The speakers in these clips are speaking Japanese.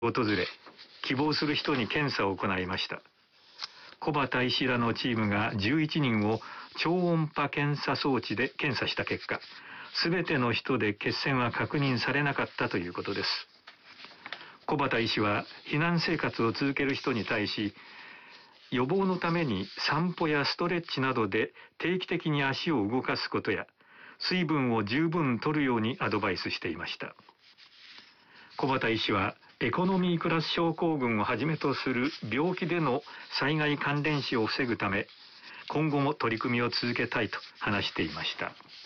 訪れ、希望する人に検査を行いました。小畑医師らのチームが11人を超音波検査装置で検査した結果、すべての人で血栓は確認されなかったということです。小畑医師は避難生活を続ける人に対し、予防のために散歩やストレッチなどで定期的に足を動かすことや、水分を十分摂るようにアドバイスしていました。小畑医師は、エコノミークラス症候群をはじめとする病気での災害関連死を防ぐため、今後も取り組みを続けたいと話していました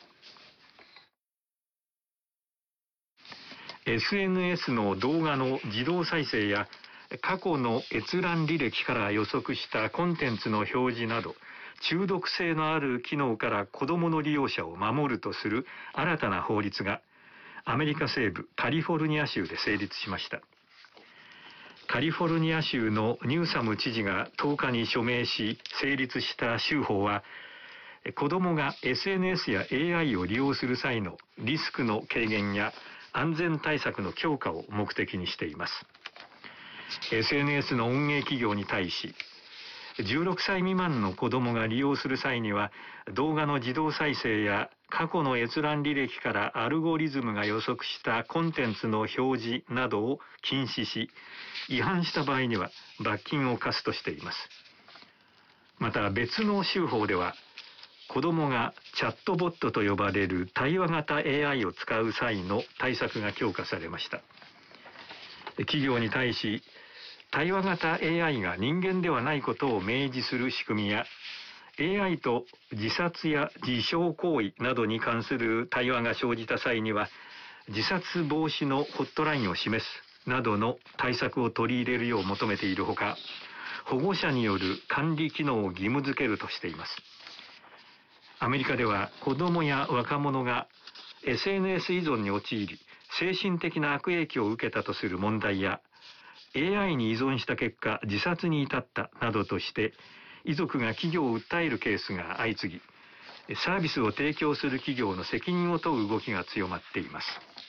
。SNS の動画の自動再生や過去の閲覧履歴から予測したコンテンツの表示など、中毒性のある機能から子どもの利用者を守るとする新たな法律が、アメリカ西部カリフォルニア州で成立しました。カリフォルニア州のニューサム知事が10日に署名し成立した州法は、子どもが SNS や AI を利用する際のリスクの軽減や安全対策の強化を目的にしています。SNS の運営企業に対し、16歳未満の子どもが利用する際には、動画の自動再生や過去の閲覧履歴からアルゴリズムが予測したコンテンツの表示などを禁止し、違反した場合には罰金を課すとしています。また別の州法では、子どもがチャットボットと呼ばれる対話型 AI を使う際の対策が強化されました。企業に対し、対話型 AI が人間ではないことを明示する仕組みや、AI と自殺や自傷行為などに関する対話が生じた際には、自殺防止のホットラインを示すなどの対策を取り入れるよう求めているほか、保護者による管理機能を義務付けるとしています。アメリカでは子どもや若者が SNS 依存に陥り、精神的な悪影響を受けたとする問題や、AI に依存した結果自殺に至ったなどとして遺族が企業を訴えるケースが相次ぎ、サービスを提供する企業の責任を問う動きが強まっています。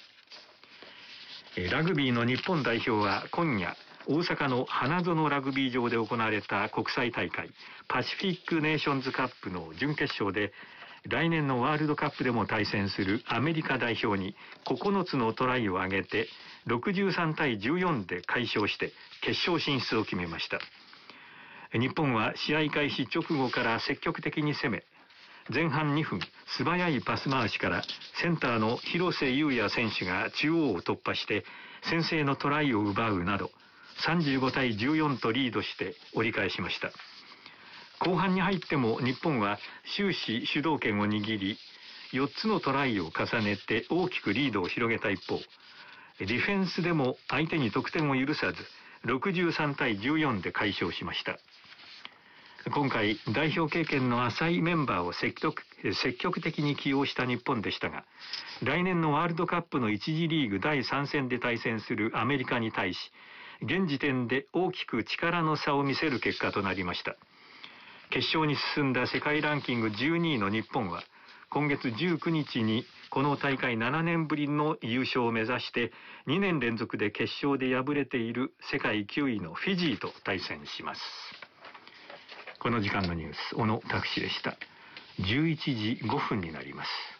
ラグビーの日本代表は今夜、大阪の花園ラグビー場で行われた国際大会パシフィックネーションズカップの準決勝で、来年のワールドカップでも対戦するアメリカ代表に9つのトライを挙げて63対14で快勝して決勝進出を決めました。日本は試合開始直後から積極的に攻め、前半2分素早いパス回しからセンターの広瀬優也選手が中央を突破して先制のトライを奪うなど35対14とリードして折り返しました。後半に入っても日本は終始主導権を握り、4つのトライを重ねて大きくリードを広げた一方、ディフェンスでも相手に得点を許さず63対14で快勝しました。今回代表経験の浅いメンバーを積極的に起用した日本でしたが、来年のワールドカップの1次リーグ第3戦で対戦するアメリカに対し、現時点で大きく力の差を見せる結果となりました。決勝に進んだ世界ランキング12位の日本は、今月19日にこの大会7年ぶりの優勝を目指して2年連続で決勝で敗れている世界9位のフィジーと対戦します。この時間のニュース、小野拓司でした。11時5分になります。